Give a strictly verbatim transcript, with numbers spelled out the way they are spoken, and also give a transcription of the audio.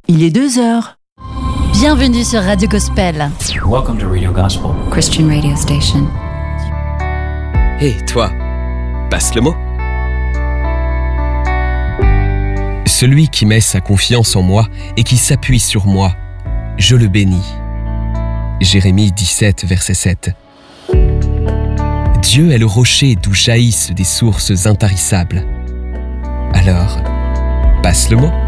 Il est deux heures. Bienvenue sur Radio Gospel. Welcome to Radio Gospel. Christian radio station. Hé, hey, toi, passe le mot. Celui qui met sa confiance en moi et qui s'appuie sur moi, je le bénis. Jérémie dix-sept, verset sept. Dieu est le rocher d'où jaillissent des sources intarissables. Alors, passe le mot.